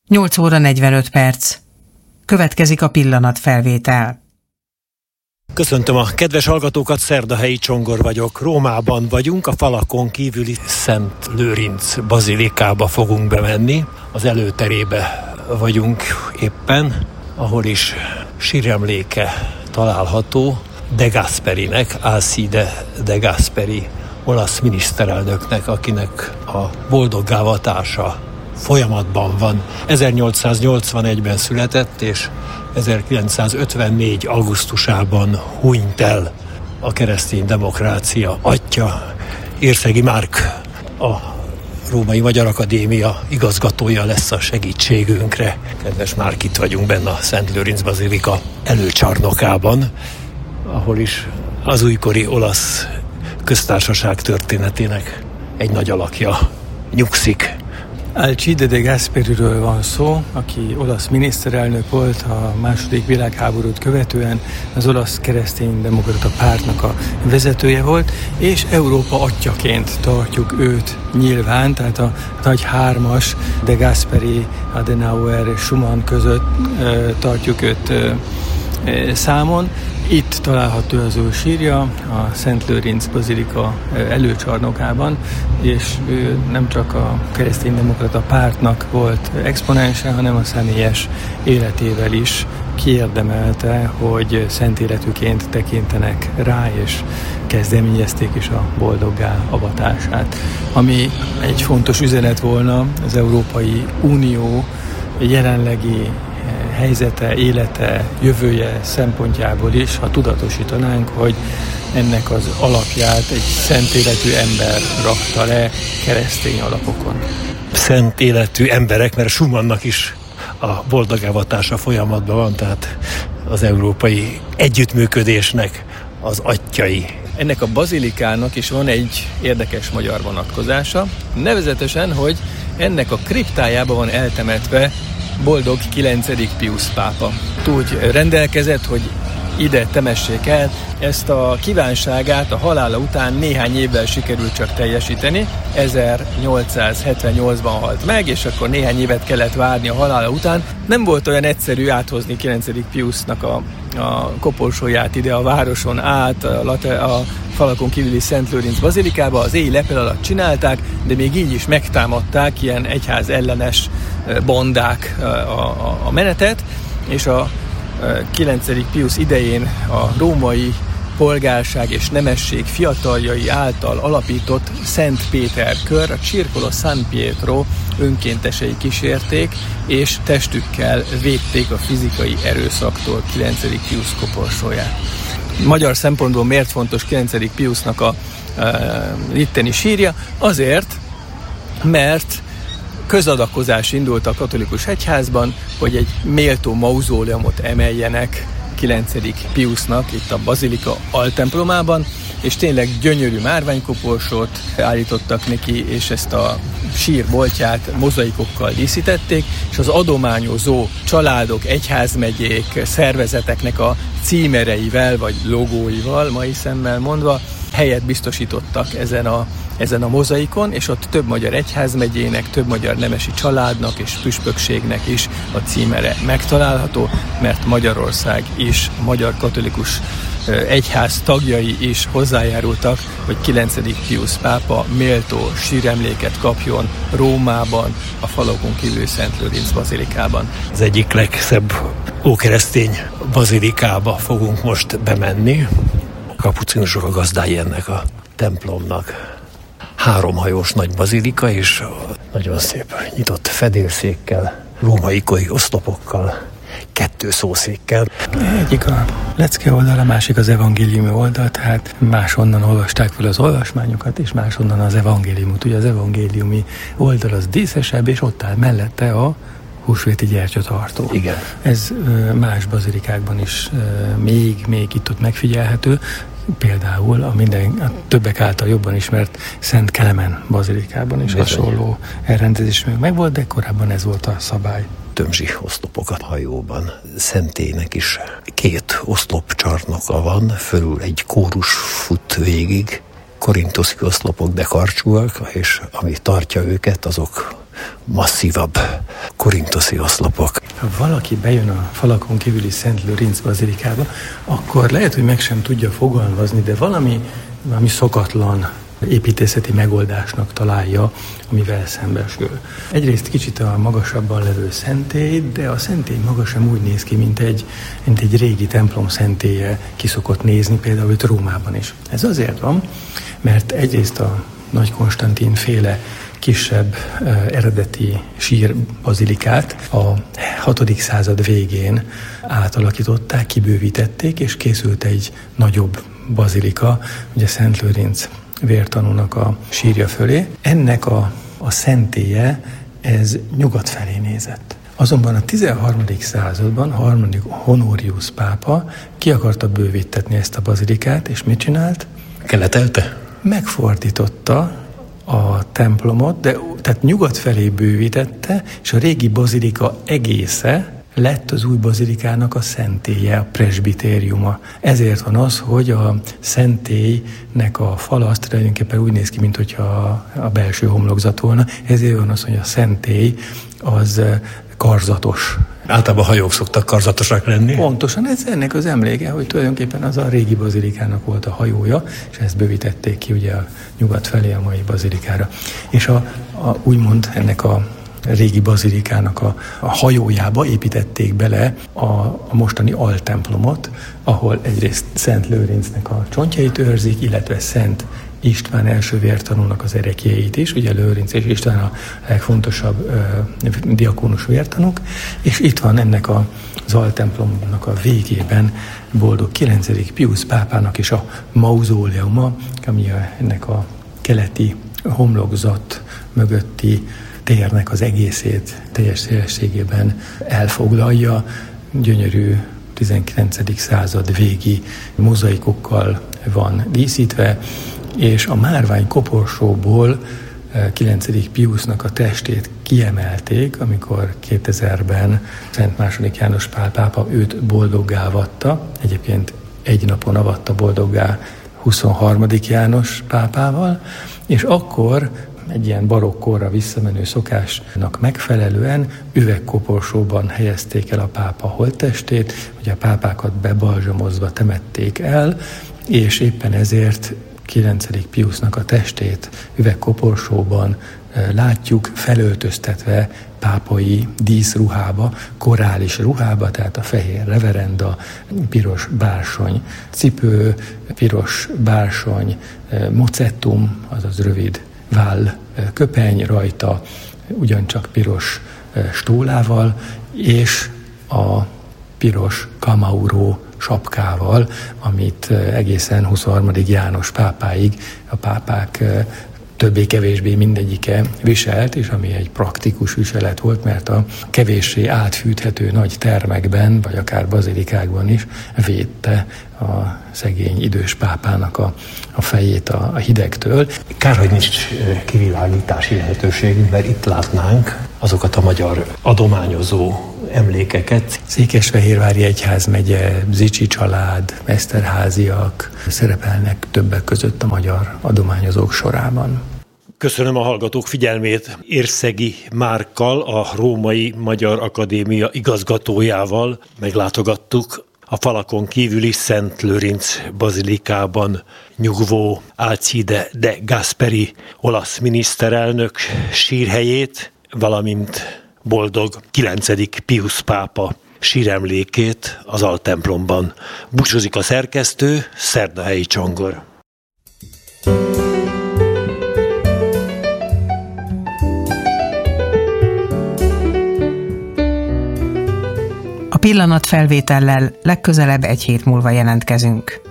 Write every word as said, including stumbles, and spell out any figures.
nyolc óra negyvenöt perc. Következik a pillanatfelvétel. Köszöntöm a kedves hallgatókat, Szerdahelyi Csongor vagyok. Rómában vagyunk, a falakon kívüli Szent Lőrinc bazilikába fogunk bemenni. Az előterébe vagyunk éppen, ahol is síremléke található De Gasperinek, Alcide De Gasperi olasz miniszterelnöknek, akinek a boldoggá-vatása folyamatban van. ezernyolcszáznyolcvanegyben született, és ezerkilencszázötvennégy augusztusában hunyt el a keresztény demokrácia atya. Érszegi Márk, a Római Magyar Akadémia igazgatója lesz a segítségünkre. Kedves Márk, itt vagyunk benne a Szent Lőrinc bazilika előcsarnokában, ahol is az újkori olasz köztársaság történetének egy nagy alakja nyugszik. Alcide De Gasperiről van szó, aki olasz miniszterelnök volt a második világháborút követően, az olasz kereszténydemokrata pártnak a vezetője volt, és Európa atyaként tartjuk őt nyilván, tehát a nagy hármas De Gasperi, Adenauer és Schumann között e, tartjuk őt e, e, számon. Itt található az ő sírja, a Szent Lőrinc bazilika előcsarnokában, és ő nem csak a kereszténydemokrata pártnak volt exponense, hanem a személyes életével is kiérdemelte, hogy szent életűként tekintenek rá, és kezdeményezték is a boldoggá avatását. Ami egy fontos üzenet volna az Európai Unió jelenlegi helyzete, élete, jövője szempontjából is, ha tudatosítanánk, hogy ennek az alapját egy szent életű ember rakta le keresztény alapokon. Szent életű emberek, mert Schumannnak is a boldogávatása folyamatban van, tehát az európai együttműködésnek az attyai. Ennek a bazilikának is van egy érdekes magyar vonatkozása, nevezetesen, hogy ennek a kriptájában van eltemetve boldog kilencedik Piusz pápa. Úgy rendelkezett, hogy ide temessék el, ezt a kívánságát a halála után néhány évvel sikerült csak teljesíteni. ezernyolcszázhetvennyolcban halt meg, és akkor néhány évet kellett várni a halála után. Nem volt olyan egyszerű áthozni kilencedik Piusznak a, a koporsóját ide a városon át, a, late, a falakon kívüli Szent Lőrinc bazilikába, az éj lepel alatt csinálták, de még így is megtámadták ilyen egyház ellenes bandák a, a, a menetet, és a kilencedik Piusz idején a római polgárság és nemesség fiataljai által alapított Szent Péter kör, a Circolo San Pietro önkéntesei kísérték, és testükkel védték a fizikai erőszaktól kilencedik Piusz koporsóját. Magyar szempontból miért fontos kilencedik Piusznak a e, itteni sírja? Azért, mert közadakozás indult a katolikus egyházban, hogy egy méltó mauzóleumot emeljenek kilencedik Piusznak itt a bazilika altemplomában, és tényleg gyönyörű márványkoporsót állítottak neki, és ezt a sírboltját mozaikokkal díszítették, és az adományozó családok, egyházmegyék, szervezeteknek a címereivel, vagy logóival, mai szemmel mondva, helyet biztosítottak ezen a, ezen a mozaikon, és ott több magyar egyházmegyének, több magyar nemesi családnak és püspökségnek is a címere megtalálható, mert Magyarország is, magyar katolikus egyház tagjai is hozzájárultak, hogy kilencedik Piusz pápa méltó síremléket kapjon Rómában, a falakon kívül Szent Lőrinc bazilikában. Az egyik legszebb ókeresztény bazilikába fogunk most bemenni. Kapucinusok a gazdái ennek a templomnak. Háromhajós nagy bazilika, és nagyon szép nyitott fedélszékkel, római kori oszlopokkal, kettő szószékkel. Egyik a lecke oldal, a másik az evangéliumi oldal, tehát máshonnan olvasták fel az olvasmányokat, és máshonnan az evangéliumot. Ugye az evangéliumi oldal az díszesebb, és ott áll mellette a húsvéti gyertyatartó. Igen. Ez más bazilikákban is még, még itt-ott megfigyelhető. Például a minden a többek által jobban ismert Szent Kelemen bazilikában is hasonló elrendezés még megvolt, de korábban ez volt a szabály. Tömzsi oszlopokat hajóban. Szentélynek is két oszlopcsarnoka van, fölül egy kórus fut végig, korinthoszi oszlopok, de karcsúak, és ami tartja őket, azok masszívabb korintoszi oszlopok. Ha valaki bejön a falakon kívüli Szent Lőrinc bazilikába, akkor lehet, hogy meg sem tudja fogalmazni, de valami, valami szokatlan építészeti megoldásnak találja, amivel szembesül. Egyrészt kicsit a magasabban levő szentély, de a szentély maga sem úgy néz ki, mint egy, mint egy régi templom szentélye ki szokott nézni, például itt Rómában is. Ez azért van, mert egyrészt a Nagy Konstantin féle kisebb uh, eredeti sírbazilikát a hatodik század végén átalakították, kibővítették, és készült egy nagyobb bazilika, ugye Szent Lőrinc vértanúnak a sírja fölé. Ennek a, a szentélye, ez nyugat felé nézett. Azonban a tizenharmadik században a harmadik Honorius pápa ki akarta bővítetni ezt a bazilikát, és mit csinált? Keletelte? Megfordította a templomot, de tehát nyugat felé bővítette, és a régi bazilika egésze lett az új bazilikának a szentélye, a presbitériuma. Ezért van az, hogy a szentélynek a fala az tulajdonképpen úgy néz ki, mintha a belső homlokzat volna. Ezért van az, hogy a szentély az karzatos. Általában hajók szoktak karzatosak lenni. Pontosan, ez ennek az emléke, hogy tulajdonképpen az a régi bazilikának volt a hajója, és ezt bővítették ki ugye a nyugat felé a mai bazilikára. És a, a, úgymond ennek a régi bazilikának a, a hajójába építették bele a, a mostani altemplomot, ahol egyrészt Szent Lőrincnek a csontjait őrzik, illetve Szent István első vértanúnak az ereklyéit is, ugye Lőrinc és István a legfontosabb ö, diakónus vértanúk, és itt van ennek a, az altemplomnak a végében boldog kilencedik Piusz pápának is a mauzóleuma, ami a, ennek a keleti homlokzat mögötti térnek az egészét teljes szélességében elfoglalja, gyönyörű tizenkilencedik század végi mozaikokkal van díszítve, és a márvány koporsóból kilencedik Piusznak a testét kiemelték, amikor kétezerben Szent második János Pál pápa őt boldoggá avatta, egyébként egy napon avatta boldoggá huszonharmadik János pápával, és akkor egy ilyen barokkorra visszamenő szokásnak megfelelően üvegkoporsóban helyezték el a pápa holttestét, ugye a pápákat bebalzsamozva temették el, és éppen ezért kilencedik Piusznak a testét üvegkoporsóban látjuk felöltöztetve pápai díszruhába, korális ruhába, tehát a fehér reverenda, piros bársony cipő, piros bársony mocettum, azaz rövid váll köpeny rajta, ugyancsak piros stólával, és a piros kamauró sapkával, amit egészen huszonharmadik János pápáig a pápák többé-kevésbé mindegyike viselt, és ami egy praktikus viselet volt, mert a kevéssé átfűthető nagy termekben, vagy akár bazilikákban is védte a szegény idős pápának a, a fejét a, a hidegtől. Kár, hogy nincs kivilágítási lehetőségünk, mert itt látnánk azokat a magyar adományozó emlékeket. Székesfehérvári egyházmegye, Zichy család, Eszterháziak szerepelnek többek között a magyar adományozók sorában. Köszönöm a hallgatók figyelmét. Érszegi Márkkal, a Római Magyar Akadémia igazgatójával meglátogattuk a falakon kívüli Szent Lőrinc bazilikában nyugvó Alcide de Gasperi olasz miniszterelnök sírhelyét, valamint boldog kilencedik Piusz pápa síremlékét az altemplomban. Búcsúzik a szerkesztő, Szerdahelyi Csongor. A pillanatfelvétellel legközelebb egy hét múlva jelentkezünk.